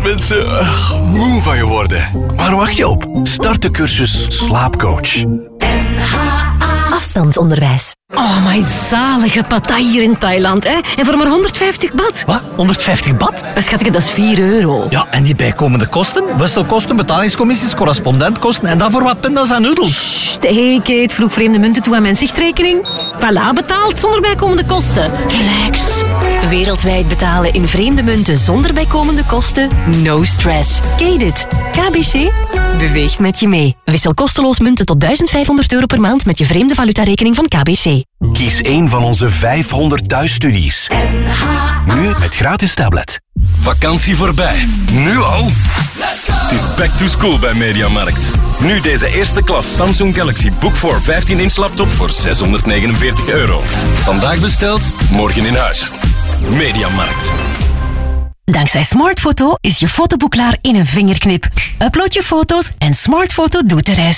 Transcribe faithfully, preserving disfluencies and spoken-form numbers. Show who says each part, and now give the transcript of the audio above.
Speaker 1: mensen uh, moe van je worden. Waar wacht je op? Start de cursus Slaapcoach.
Speaker 2: Afstandsonderwijs.
Speaker 3: Oh, my zalige Pattaya hier in Thailand, hè? En voor maar honderdvijftig baht.
Speaker 4: Wat? honderdvijftig baht?
Speaker 3: Schatje, dat is vier euro.
Speaker 4: Ja, en die bijkomende kosten? Wisselkosten, betalingscommissies, correspondentkosten en dan voor wat pindas en noedels.
Speaker 3: Sst, hey Kate, vroeg vreemde munten toe aan mijn zichtrekening. Voilà, betaald zonder bijkomende kosten. Relax.
Speaker 2: Wereldwijd betalen in vreemde munten zonder bijkomende kosten? No stress. Kate it. K B C beweegt met je mee. Wissel kosteloos munten tot duizend vijfhonderd euro per maand met je vreemde valutarekening van K B C.
Speaker 1: Kies één van onze vijfhonderd thuisstudies. Nu met gratis tablet. Vakantie voorbij. Nu al? Het is back to school bij Mediamarkt. Nu deze eerste klas Samsung Galaxy Book voor vijftien inch laptop voor zeshonderdnegenenveertig euro. Vandaag besteld, morgen in huis. Mediamarkt.
Speaker 3: Dankzij Smartfoto is je fotoboek klaar in een vingerknip. Upload je foto's en Smartfoto doet de rest.